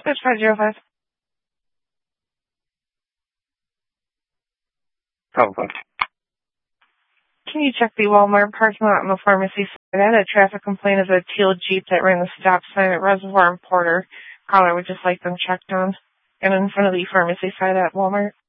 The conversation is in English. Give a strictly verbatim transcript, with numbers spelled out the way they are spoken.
Switch five zero five. Probably. Can you check the Walmart parking lot in the pharmacy side? I had a traffic complaint of a teal Jeep that ran the stop sign at Reservoir and Porter. Caller would just like them checked on. And in front of the pharmacy side at Walmart.